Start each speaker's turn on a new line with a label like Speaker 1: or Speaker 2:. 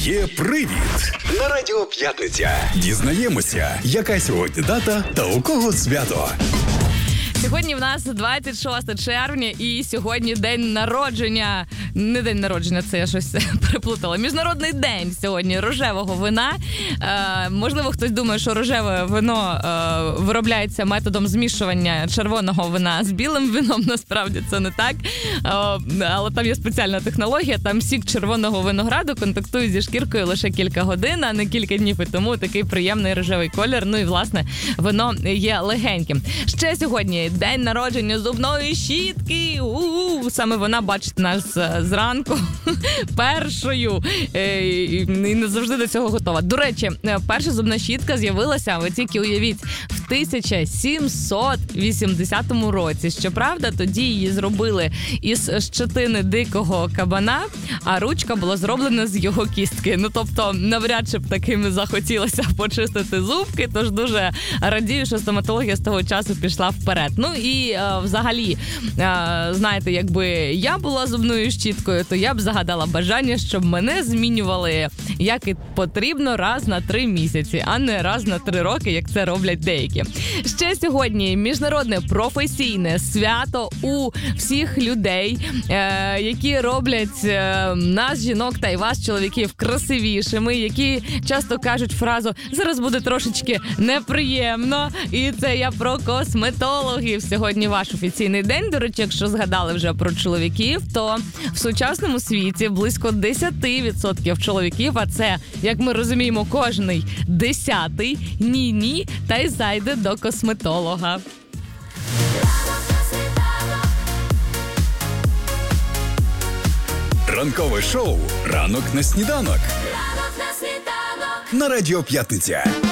Speaker 1: Є привід на Радіо П'ятниця. Дізнаємося, яка сьогодні дата та у кого свято.
Speaker 2: Сьогодні в нас 26 червня і сьогодні день народження. Не день народження, це я щось переплутала. Міжнародний день сьогодні рожевого вина. Можливо, хтось думає, що рожеве вино виробляється методом змішування червоного вина з білим вином. Насправді це не так. Але там є спеціальна технологія. Там сік червоного винограду контактує зі шкіркою лише кілька годин, а не кілька днів. І тому такий приємний рожевий колір. Ну і, власне, вино є легеньким. Ще сьогодні день народження зубної щітки. Саме вона бачить нас зранку першою і не завжди до цього готова. До речі, перша зубна щітка з'явилася, ви тільки уявіть, в 1780 році. Щоправда, тоді її зробили із щетини дикого кабана, а ручка була зроблена з його кістки. Ну, тобто, навряд чи б такими захотілося почистити зубки, тож дуже радію, що стоматологія з того часу пішла вперед. Ну і взагалі, знаєте, якби я була зубною щіткою, то я б загадала бажання, щоб мене змінювали, як і потрібно, раз на 3 місяці, а не раз на 3 роки, як це роблять деякі. Ще сьогодні міжнародне професійне свято у всіх людей, які роблять нас, жінок, та й вас, чоловіків, красивішими, які часто кажуть фразу «зараз буде трошечки неприємно», і це я про косметологів. Сьогодні ваш офіційний день. До речі, якщо згадали вже про чоловіків, то в сучасному світі близько 10% чоловіків, а це, як ми розуміємо, кожний 10-й, ні-ні, та й зайде до косметолога.
Speaker 1: Ранкове шоу «Ранок на сніданок» на Радіо П'ятниця.